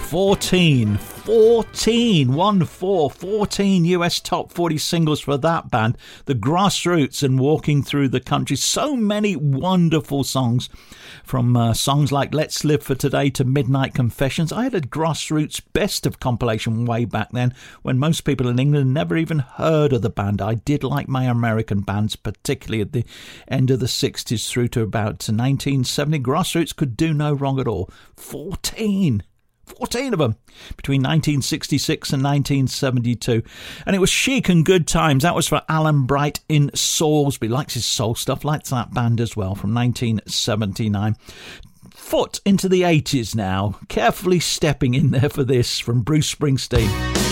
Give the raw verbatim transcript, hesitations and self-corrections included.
fourteen, fourteen, one four, fourteen U S top forty singles for that band, The Grassroots and Walking Through the Country. So many wonderful songs, from uh, songs like Let's Live for Today to Midnight Confessions. I had a Grassroots best of compilation way back then when most people in England never even heard of the band. I did like my American bands, particularly at the end of the sixties through to about nineteen seventy. Grassroots could do no wrong at all. fourteen. fourteen of them between nineteen sixty-six and nineteen seventy-two. And it was Chic and Good Times. That was for Alan Bright in Salisbury. Likes his soul stuff, likes that band as well, from nineteen seventy-nine. Foot into the eighties now. Carefully stepping in there for this from Bruce Springsteen.